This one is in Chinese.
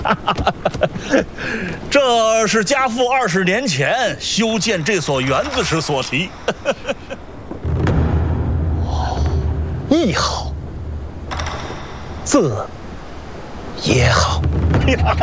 这是家父20年前修建这所园子时所题。 义好，字也好。